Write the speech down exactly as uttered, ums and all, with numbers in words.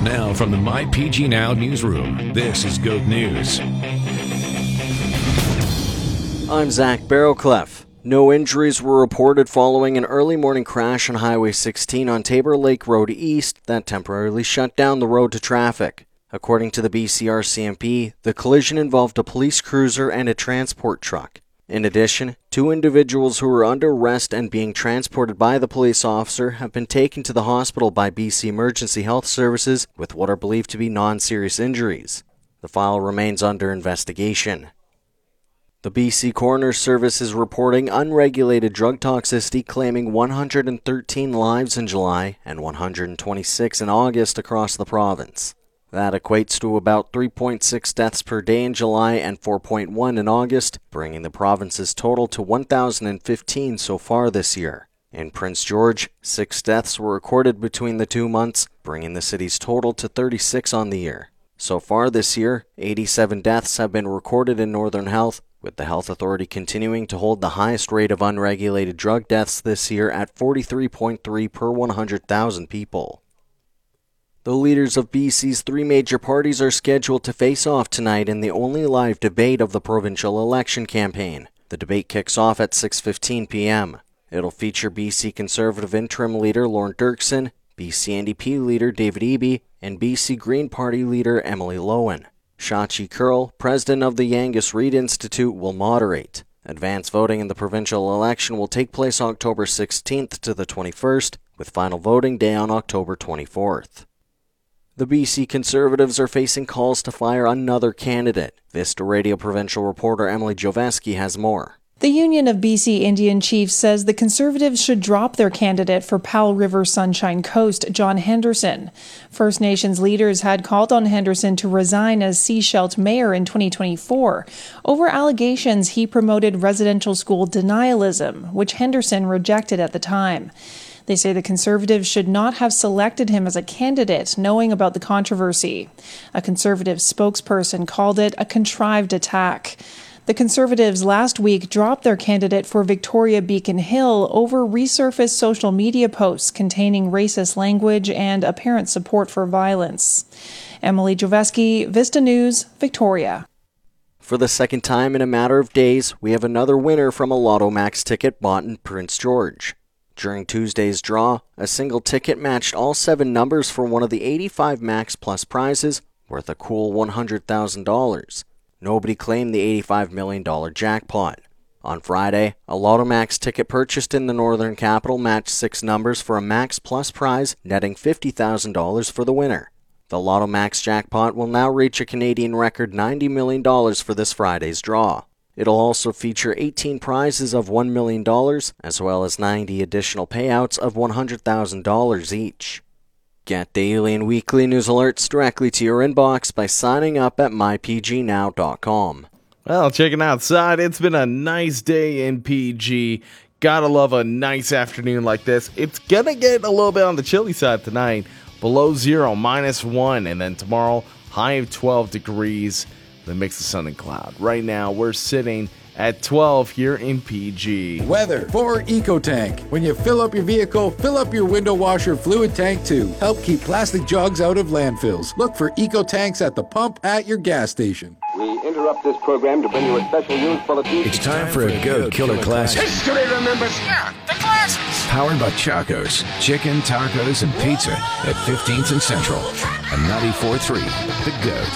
Now from the My P G Now newsroom, this is Goat News. I'm Zach Barrowcliff. No injuries were reported following an early morning crash on Highway sixteen on Tabor Lake Road East that temporarily shut down the road to traffic. According to the B C R C M P, the collision involved a police cruiser and a transport truck. In addition, two individuals who were under arrest and being transported by the police officer have been taken to the hospital by B C Emergency Health Services with what are believed to be non-serious injuries. The file remains under investigation. The B C Coroner's Service is reporting unregulated drug toxicity, claiming one hundred thirteen lives in July and one hundred twenty-six in August across the province. That equates to about three point six deaths per day in July and four point one in August, bringing the province's total to one thousand fifteen so far this year. In Prince George, six deaths were recorded between the two months, bringing the city's total to thirty-six on the year. So far this year, eighty-seven deaths have been recorded in Northern Health, with the health authority continuing to hold the highest rate of unregulated drug deaths this year at forty-three point three per one hundred thousand people. The leaders of B C's three major parties are scheduled to face off tonight in the only live debate of the provincial election campaign. The debate kicks off at six fifteen p.m. It'll feature B C Conservative interim leader Lorne Dirksen, B C N D P leader David Eby, and B C Green Party leader Emily Lowen. Shachi Kurl, president of the Angus Reid Institute, will moderate. Advance voting in the provincial election will take place October sixteenth to the twenty-first, with final voting day on October twenty-fourth. The B C Conservatives are facing calls to fire another candidate. Vista Radio provincial reporter Emily Joveski has more. The Union of B C Indian Chiefs says the Conservatives should drop their candidate for Powell River Sunshine Coast, John Henderson. First Nations leaders had called on Henderson to resign as Sechelt mayor in twenty twenty-four over allegations he promoted residential school denialism, which Henderson rejected at the time. They say the Conservatives should not have selected him as a candidate, knowing about the controversy. A Conservative spokesperson called it a contrived attack. The Conservatives last week dropped their candidate for Victoria Beacon Hill over resurfaced social media posts containing racist language and apparent support for violence. Emily Joveski, Vista News, Victoria. For the second time in a matter of days, we have another winner from a Lotto Max ticket bought in Prince George. During Tuesday's draw, a single ticket matched all seven numbers for one of the eighty-five Max Plus prizes, worth a cool one hundred thousand dollars. Nobody claimed the eighty-five million dollars jackpot. On Friday, a Lotto Max ticket purchased in the Northern Capital matched six numbers for a Max Plus prize, netting fifty thousand dollars for the winner. The Lotto Max jackpot will now reach a Canadian record ninety million dollars for this Friday's draw. It'll also feature eighteen prizes of one million dollars, as well as ninety additional payouts of one hundred thousand dollars each. Get daily and weekly news alerts directly to your inbox by signing up at my p g now dot com. Well, checking outside, it's been a nice day in P G. Gotta love a nice afternoon like this. It's gonna get a little bit on the chilly side tonight. Below zero, minus one, and then tomorrow, high of twelve degrees. Then mix of sun and cloud. Right now, we're sitting at twelve here in P G. Weather for EcoTank. When you fill up your vehicle, fill up your window washer fluid tank too. Help keep plastic jugs out of landfills. Look for EcoTanks at the pump at your gas station. We interrupt this program to bring you a special news bulletin. It's time for a Goat Killer Classic. History remembers. Yeah, the classics. Powered by Chaco's, chicken, tacos, and pizza at fifteenth and Central. And ninety-four point three, The Goat.